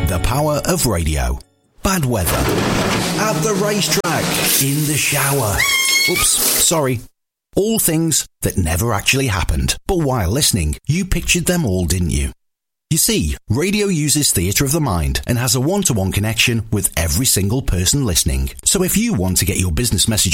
The power of radio. Bad weather. At the racetrack. In the shower. Oops, sorry. All things that never actually happened. But while listening, you pictured them all, didn't you? You see, radio uses theatre of the mind and has a one-to-one connection with every single person listening. So if you want to get your business message